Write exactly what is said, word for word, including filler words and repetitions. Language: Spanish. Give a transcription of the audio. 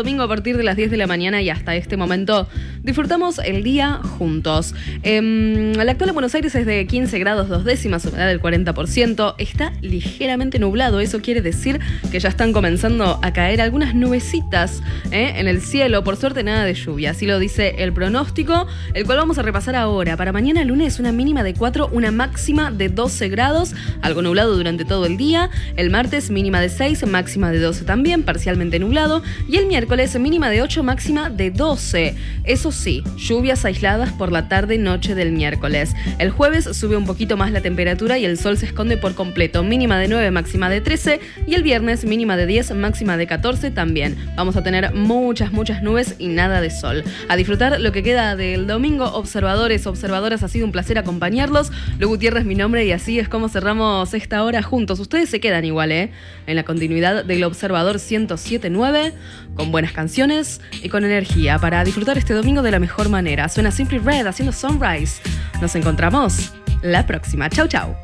domingo a partir de las diez de la mañana y hasta este momento disfrutamos el día juntos. Eh, la actual en Buenos Aires es de quince grados dos décimas, humedad del cuarenta por ciento. Está ligeramente nublado, eso quiere decir que ya están comenzando a caer algunas nubecitas ¿eh? en el cielo. Por suerte nada de lluvia, así lo dice el pronóstico, el cual vamos a repasar ahora. Para mañana lunes una mínima de cuatro, una máxima de doce grados, algo nublado durante todo el día. El martes mínima de seis, máxima de doce también, parcialmente nublado. Y el miércoles mínima de ocho, máxima de doce. Eso sí, lluvias aisladas por la tarde-noche del miércoles. El jueves sube un poquito más la temperatura y el sol se esconde por completo. Mínima de nueve, máxima de trece. Y el viernes mínima de diez, máxima de catorce también. Vamos a tener muchas, muchas nubes y nada de sol. A disfrutar lo que queda del domingo. Observadores, observadoras, ha sido un placer acompañarlos. Lu Gutiérrez es mi nombre y así es como cerramos esta hora juntos. Ustedes se quedan igual, ¿eh? En la continuidad del Observador ciento siete punto nueve, con buenas canciones y con energía para disfrutar este domingo de la mejor manera. Suena Simply Red haciendo Sunrise. Nos encontramos la próxima. Chau, chau.